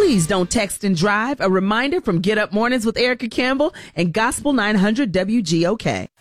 Please don't text and drive. A reminder from Get Up Mornings with Erica Campbell and Gospel 900 WGOK.